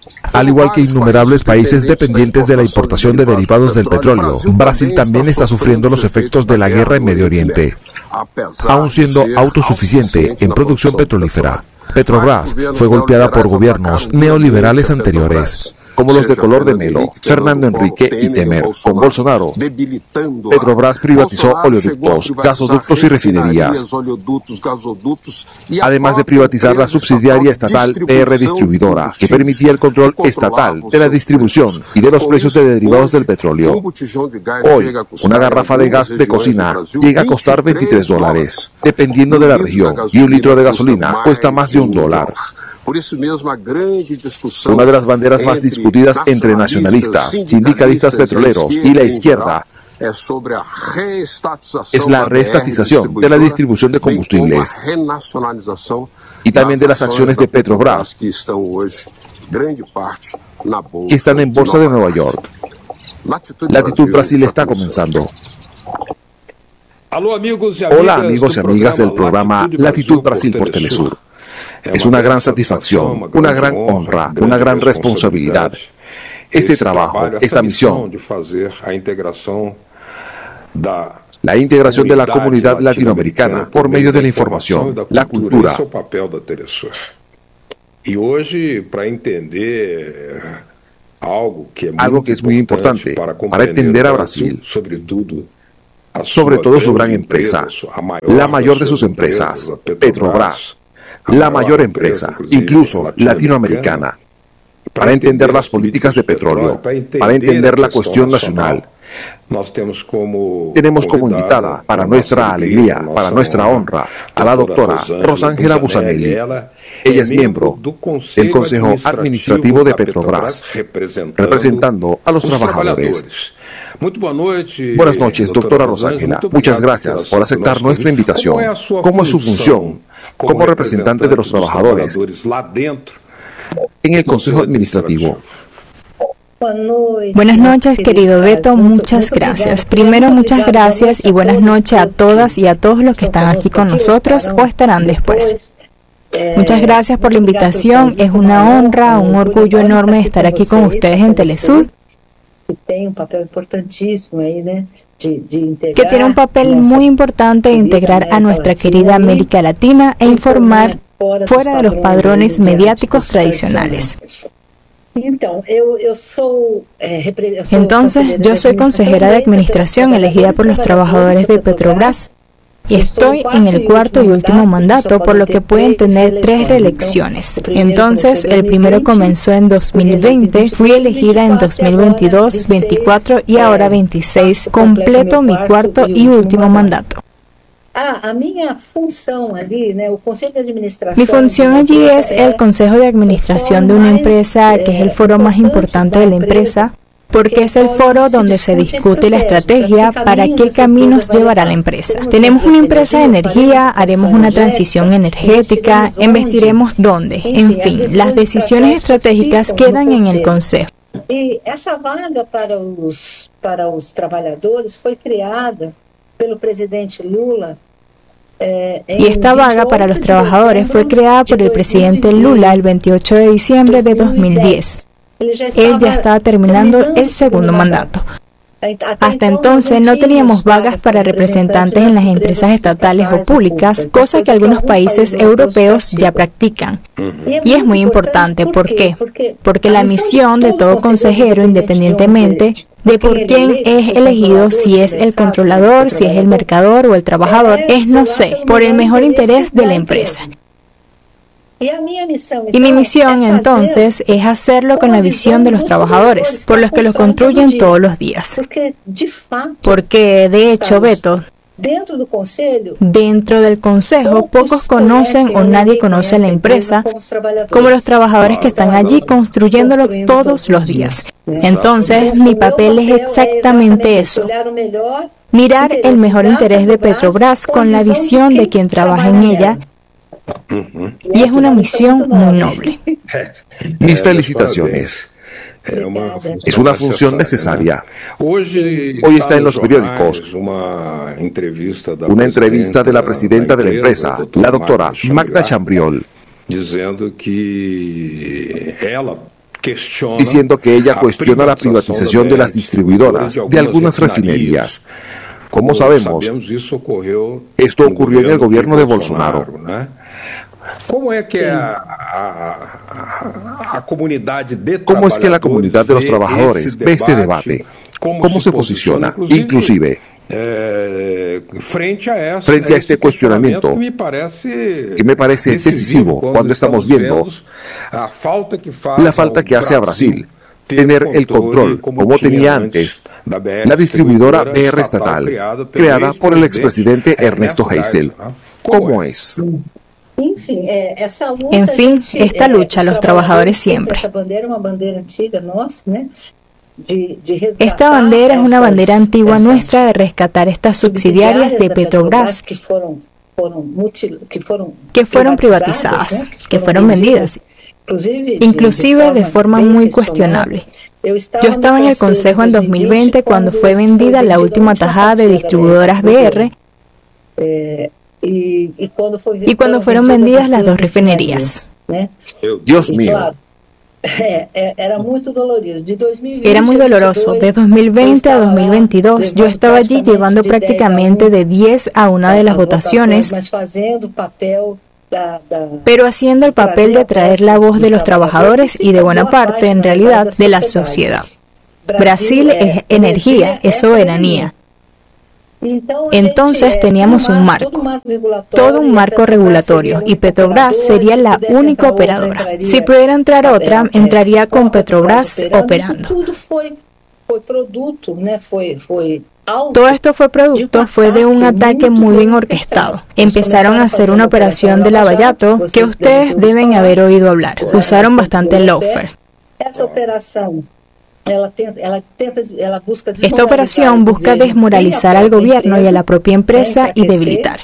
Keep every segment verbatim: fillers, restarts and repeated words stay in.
Al igual que innumerables países dependientes de la importación de derivados del petróleo, Brasil también está sufriendo los efectos de la guerra en Medio Oriente. Aún siendo autosuficiente en producción petrolífera, Petrobras fue golpeada por gobiernos neoliberales anteriores, como los de color de Melo, Fernando Henrique y Temer. Con Bolsonaro, Petrobras privatizó oleoductos, gasoductos y refinerías, además de privatizar la subsidiaria estatal P R Distribuidora, que permitía el control estatal de la distribución y de los precios de derivados del petróleo. Hoy, una garrafa de gas de cocina llega a costar veintitrés dólares, dependiendo de la región, y un litro de gasolina cuesta más de un dólar. Una de las banderas más discutidas entre nacionalistas, sindicalistas petroleros y la izquierda es la reestatización de la distribución de combustibles y también de las acciones de Petrobras, que están en Bolsa de Nueva York. Latitud Brasil está comenzando. Hola amigos y amigas del programa Latitud Brasil por Telesur. Es una gran satisfacción, una gran honra, una gran responsabilidad. Este trabajo, esta misión, la integración de la comunidad latinoamericana por medio de la información, la cultura. Algo que es muy importante para entender a Brasil, sobre todo su gran empresa, la mayor de sus empresas, Petrobras. La mayor empresa, incluso latinoamericana, para entender las políticas de petróleo, para entender la cuestión nacional. Tenemos como invitada, para nuestra alegría, para nuestra honra, a la doctora Rosángela Busanelli. Ella es miembro del Consejo Administrativo de Petrobras, representando a los trabajadores. Buenas noches, doctora Rosángela. Muchas gracias por aceptar nuestra invitación. ¿Cómo es su función como representante de los trabajadores en el Consejo Administrativo? Buenas noches, querido Beto, muchas gracias. Primero, muchas gracias y buenas noches a todas y a todos los que están aquí con nosotros o estarán después. Muchas gracias por la invitación, es una honra, un orgullo enorme estar aquí con ustedes en Telesur, que tiene un papel muy importante de integrar a nuestra querida América Latina e informar fuera de los padrones mediáticos tradicionales. Entonces, yo soy consejera de administración elegida por los trabajadores de Petrobras y estoy en el cuarto y último mandato, por lo que pueden tener tres reelecciones. Entonces, el primero comenzó en dos mil veinte, fui elegida en dos mil veintidós, veinticuatro y ahora veintiséis. Completo mi cuarto y último mandato. Mi función allí es el consejo de administración de una empresa, que es el foro más importante de la empresa, porque es el foro donde se discute la estrategia para qué caminos llevará la empresa. Tenemos una empresa de energía, haremos una transición energética, investiremos dónde, en fin, las decisiones estratégicas quedan en el consejo. E essa vaga para os para os trabalhadores foi creada pelo presidente Lula. Y esta vaga para los trabajadores fue creada por el presidente Lula el veintiocho de diciembre de dos mil diez. Él ya estaba terminando el segundo mandato. Hasta entonces no teníamos vagas para representantes en las empresas estatales o públicas, cosa que algunos países europeos ya practican. Y es muy importante, ¿por qué? Porque la misión de todo consejero, independientemente de por quién es elegido, si es el controlador, si es el mercador o el trabajador, es, no sé, por el mejor interés de la empresa. Y mi misión entonces es hacerlo con la visión de los trabajadores, por los que los construyen todos los días. Porque, de hecho, Beto, dentro del consejo pocos conocen o nadie conoce la empresa como los trabajadores que están allí construyéndolo todos los días. Entonces, mi papel es exactamente eso. Mirar el mejor interés de Petrobras con la visión de quien trabaja en ella. Y es una misión muy noble. Mis felicitaciones. Es una función necesaria. Hoy está en los periódicos una entrevista de la presidenta de la empresa, la doctora Magda Chambriol, diciendo que ella cuestiona la privatización de las distribuidoras de algunas refinerías. Como sabemos, esto ocurrió en el gobierno de Bolsonaro. ¿Cómo es que a, a, a, a comunidad de ¿Cómo es que la comunidad de los trabajadores ve este debate? ¿Cómo se posiciona? Inclusive, eh, frente a, esa, frente a este cuestionamiento, que me parece, que me parece decisivo cuando estamos viendo a falta que la falta que hace a Brasil tener el control, como tenía antes, la distribuidora B R estatal, creada por el expresidente Ernesto Geisel. ¿Cómo es? En fin, esta lucha los trabajadores siempre. Esta bandera es una bandera antigua nuestra de rescatar estas subsidiarias de Petrobras que fueron privatizadas, que fueron vendidas, inclusive de forma muy cuestionable. Yo estaba en el Consejo en dos mil veinte cuando fue vendida la última tajada de distribuidoras B R y cuando fueron vendidas las dos refinerías. Dios mío. Era muy doloroso. Era muy doloroso. De dos mil veinte a dos mil veintidós, yo estaba allí llevando prácticamente de diez a una de las votaciones, pero haciendo el papel de traer la voz de los trabajadores y de buena parte, en realidad, de la sociedad. Brasil es energía, es soberanía. Entonces teníamos un marco, todo un marco regulatorio, y Petrobras sería la única operadora. Si pudiera entrar otra, entraría con Petrobras operando. Todo esto fue producto, fue de un ataque muy bien orquestado. Empezaron a hacer una operación de lavallato que ustedes deben haber oído hablar. Usaron bastante lawfare. Esta operación busca desmoralizar al gobierno y a la propia empresa y debilitar.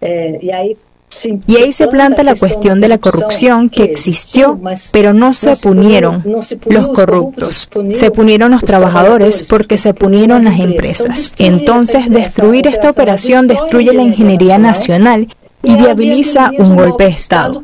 Y ahí se planta la cuestión de la corrupción que existió, pero no se punieron los corruptos, se punieron los trabajadores porque se punieron las empresas. Entonces, destruir esta operación destruye la ingeniería nacional y viabiliza un golpe de Estado.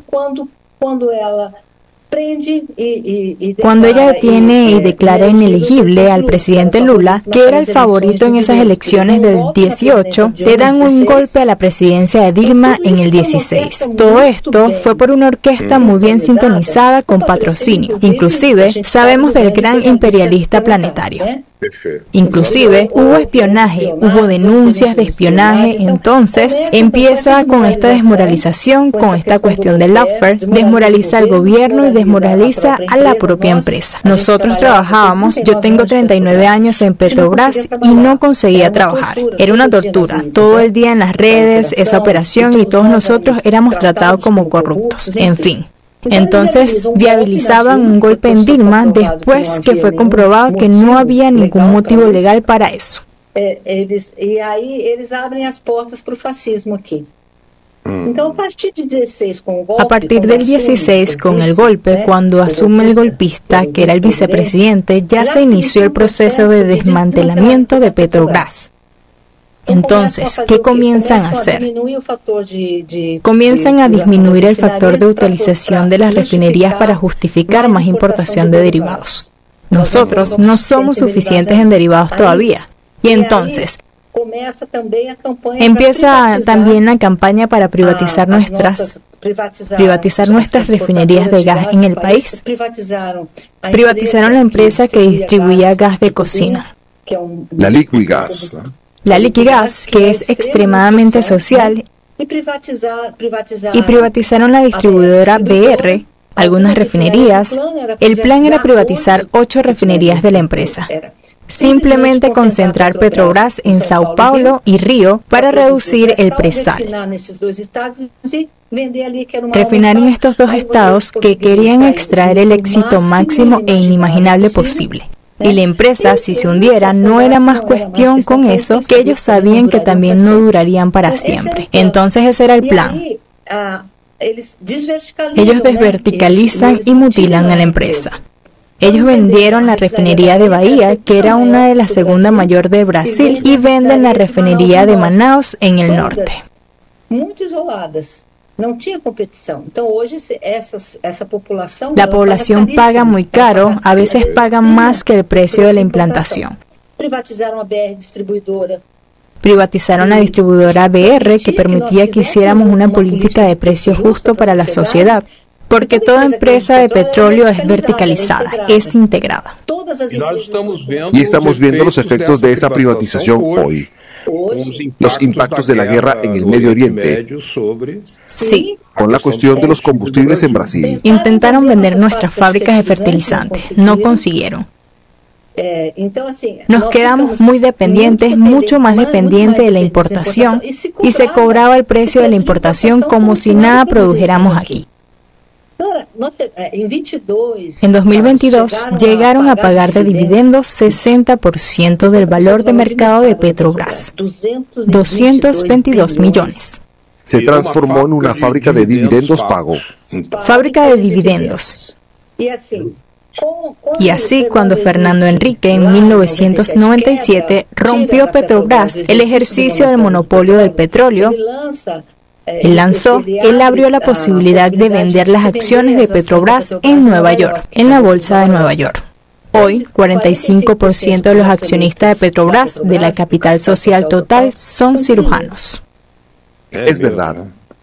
Cuando ella detiene y declara inelegible al presidente Lula, que era el favorito en esas elecciones del dieciocho, le dan un golpe a la presidencia de Dilma en el dieciséis. Todo esto fue por una orquesta muy bien sintonizada con patrocinio. Inclusive, sabemos del gran imperialista planetario. Inclusive hubo espionaje, hubo denuncias de espionaje, entonces empieza con esta desmoralización, con esta cuestión del lawfare, desmoraliza al gobierno y desmoraliza a la propia empresa. Nosotros trabajábamos, yo tengo treinta y nueve años en Petrobras y no conseguía trabajar. Era una tortura, todo el día en las redes, esa operación, y todos nosotros éramos tratados como corruptos, en fin. Entonces viabilizaban un golpe en Dilma después que fue comprobado que no había ningún motivo legal para eso. Y ahí ellos abren las puertas para el fascismo aquí. A partir del dieciséis, con el golpe, cuando asume el golpista, que era el vicepresidente, ya se inició el proceso de desmantelamiento de Petrobras. Entonces, ¿qué comienzan a hacer? Comienzan a disminuir el factor de utilización de las refinerías para justificar más importación de derivados. Nosotros no somos suficientes en derivados todavía. Y entonces, empieza también la campaña para privatizar nuestras privatizar nuestras refinerías de gas en el país. Privatizaron la empresa que distribuía gas de cocina, la Liquigas. La Liquigas, que es extremadamente social, y privatizaron la distribuidora B R, algunas refinerías. El plan era privatizar ocho refinerías de la empresa. Simplemente concentrar Petrobras en Sao Paulo y Río para reducir el presal. Refinar en estos dos estados que querían extraer el éxito máximo e inimaginable posible. Y la empresa, si se hundiera, no era más cuestión con eso, que ellos sabían que también no durarían para siempre. Entonces ese era el plan. Ellos desverticalizan y mutilan a la empresa. Ellos vendieron la refinería de Bahía, que era una de las segunda mayor de Brasil, y venden la refinería de Manaus en el norte. Não tinha competição. Então, hoje, essas, essa população... La población paga muy caro, a veces pagan más que el precio de la implantación. Privatizaron a B R Distribuidora. Privatizaron la distribuidora B R, que permitía que hiciéramos una política de precio justo para la sociedad, porque toda empresa de petróleo es verticalizada, es integrada. Y estamos viendo los efectos de esa privatización hoy. Los impactos de la guerra en el Medio Oriente. Sí. Con la cuestión de los combustibles en Brasil. Intentaron vender nuestras fábricas de fertilizantes, no consiguieron. Nos quedamos muy dependientes, mucho más dependientes de la importación, y se cobraba el precio de la importación como si nada produjéramos aquí. En dos mil veintidós llegaron a pagar de dividendos sesenta por ciento del valor de mercado de Petrobras, doscientos veintidós millones. Se transformó en una fábrica de dividendos pago. Fábrica de dividendos. Y así, cuando Fernando Henrique en mil novecientos noventa y siete rompió Petrobras, el ejercicio del monopolio del petróleo, él lanzó, él abrió la posibilidad de vender las acciones de Petrobras en Nueva York, en la bolsa de Nueva York. Hoy, cuarenta y cinco por ciento de los accionistas de Petrobras, de la capital social total, son cirujanos. Es verdad.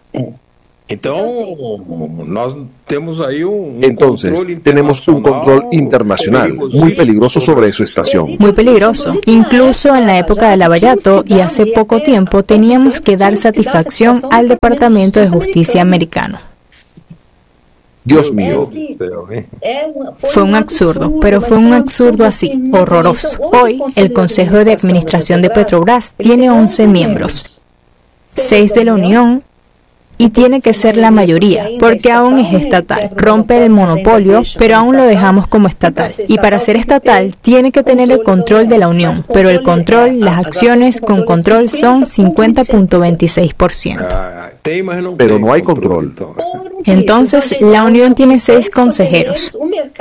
Entonces, tenemos un control internacional muy peligroso sobre su estación. Muy peligroso. Incluso en la época de Lavallato y hace poco tiempo teníamos que dar satisfacción al Departamento de Justicia americano. Dios mío. Fue un absurdo, pero fue un absurdo así, horroroso. Hoy, el Consejo de Administración de Petrobras tiene once miembros, seis de la Unión, y tiene que ser la mayoría, porque aún es estatal. Rompe el monopolio, pero aún lo dejamos como estatal. Y para ser estatal, tiene que tener el control de la Unión, pero el control, las acciones con control son cincuenta punto veintiséis por ciento. Pero no hay control. Entonces, la Unión tiene seis consejeros.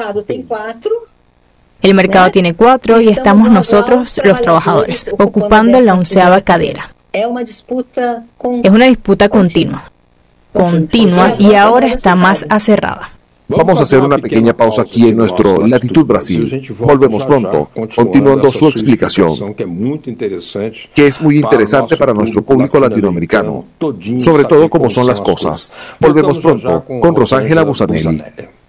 El mercado tiene cuatro y estamos nosotros, los trabajadores, ocupando la onceava cadera. Es una disputa continua. continua y ahora está más acerrada. Vamos a hacer una pequeña pausa aquí en nuestro Latitud Brasil. Volvemos pronto, continuando su explicación, que es muy interesante para nuestro público latinoamericano, sobre todo cómo son las cosas. Volvemos pronto con Rosángela Busanelli.